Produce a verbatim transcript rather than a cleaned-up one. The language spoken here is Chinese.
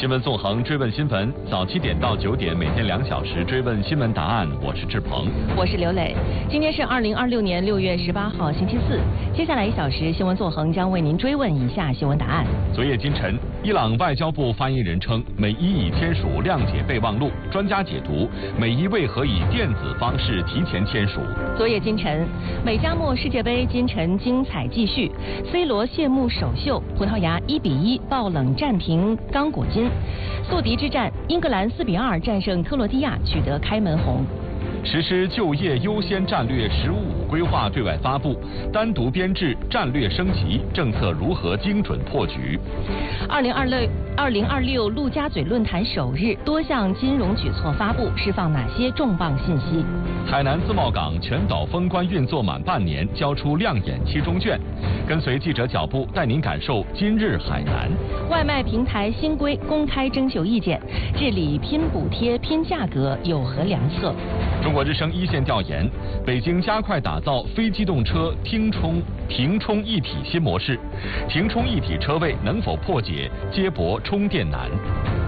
新闻纵横追问新闻，早七点到九点，每天两小时追问新闻答案。我是志鹏， 我是刘磊。今天是二零二六年六月十八号，星期四。接下来一小时，新闻纵横将为您追问以下新闻答案。 昨夜今晨，伊朗外交部发言人称，美伊已签署谅解备忘录。专家解读，美伊为何以电子方式提前签署？ 昨夜今晨，美加墨世界杯今晨精彩继续 ，C 罗谢幕首秀，葡萄牙一比一爆冷战平刚果金。宿敌之战，英格兰四比二战胜克罗地亚，取得开门红。 实施就业优先战略“十五五”规划对外发布，单独编制战略升级政策如何精准破局？ 二零二六二零二六陆家嘴论坛首日，多项金融举措发布，释放哪些重磅信息？ 海南自贸港全岛封关运作满半年，交出亮眼期中卷。跟随记者脚步，带您感受今日海南。 外卖平台新规公开征求意见，治理拼补贴、拼价格有何良策？ 中国之声一线调研，北京加快打造非机动车停充停充一体新模式，停充一体车位能否破解接驳充电难？